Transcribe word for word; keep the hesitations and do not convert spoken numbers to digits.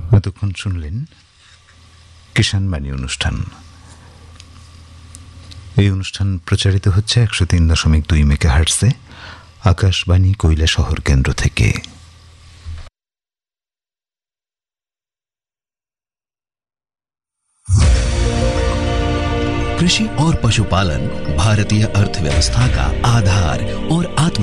এতক্ষণ শুনলেন কিষাণ বাণী অনুষ্ঠান। এই অনুষ্ঠান প্রচারিত হচ্ছে একশো তিন দশমিক দুই মেগাহার্টজে আকাশবাণী কৈলাসহর কেন্দ্র থেকে। कृषि और पशुपालन भारतीय अर्थव्यवस्था का आधार और आत्म